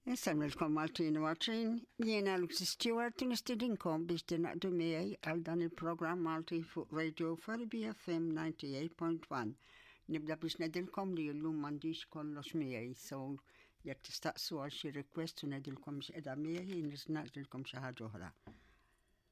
Nsemmelkom Maltin Martin, jiena Lucy Stewart nistidinkom biex tinaqdu miegħi għal dan il-programm Malti fuq Radio Farbi FM 98.1. Nibda biex nedilkom li llum m'għandix kollox miegħi, so jekk tistaqsu għal xi request u nedilkom x'qiegħda miegħi, nisnaqdilkom xi ħaġa oħra.